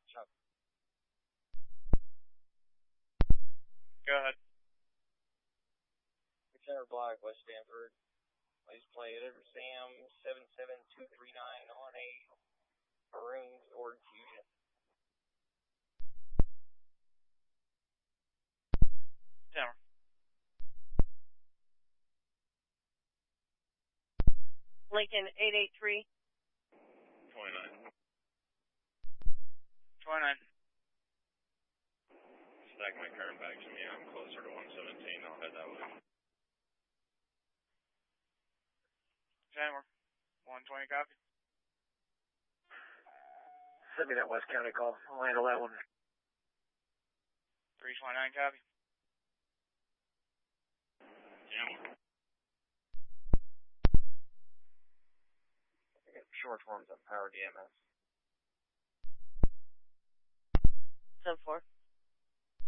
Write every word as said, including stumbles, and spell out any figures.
Chuck. Go ahead. Center Block, West Stanford. Please play it over Sam seven seven two three nine on a Maroons or Fusion. Center. Lincoln eight eight three. twenty-nine. twenty-nine. Stack my current back to me. I'm closer to one seventeen. I'll head that way. January. one twenty copy. Send me that West County call. I'll handle that one. three twenty-nine copy. January. Short forms on Power D M S.